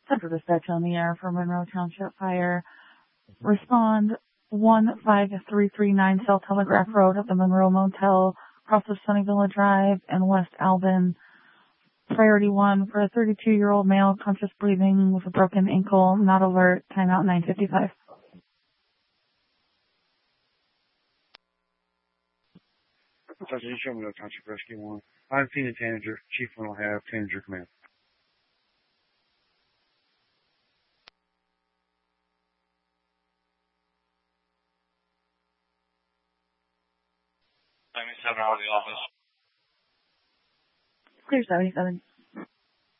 Central Dispatch on the air for Monroe Township Fire. Respond 15339 South Telegraph Road at the Monroe Motel, across of Sunnyvilla Drive and West Albin. Priority 1 for a 32-year-old male, conscious breathing with a broken ankle, not alert, timeout 9:55. Monroe Township Rescue 1. I'm Tina Tanager. Chief 1 will have Tanager command. I'm 77 out of the office. Clear 77.